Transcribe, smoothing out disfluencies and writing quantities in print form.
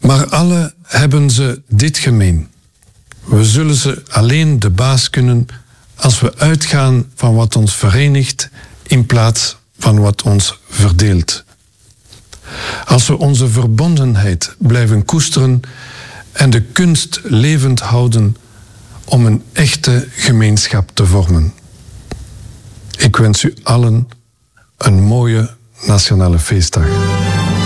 Maar alle hebben ze dit gemeen. We zullen ze alleen de baas kunnen als we uitgaan van wat ons verenigt in plaats van wat ons verdeelt. Als we onze verbondenheid blijven koesteren en de kunst levend houden om een echte gemeenschap te vormen. Ik wens u allen een mooie Nationale Feestdag.